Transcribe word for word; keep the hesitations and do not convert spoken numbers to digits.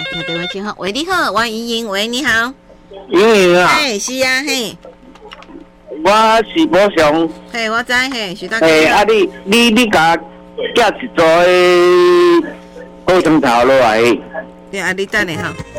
听电话真好。喂，你好，我莹莹。喂，你好。 莹莹啊。 嘿，是啊，嘿。 我是宝祥。 嘿，我知嘿，是大家。 嘿，啊你你你甲寄一组诶高汤头落来。 对啊，你等下哈。